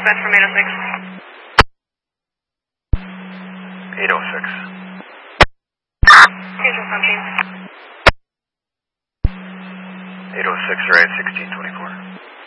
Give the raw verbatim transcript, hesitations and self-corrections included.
request from eight oh six. eight oh six. Here's your phone, team. eight oh six, right, sixteen twenty-four.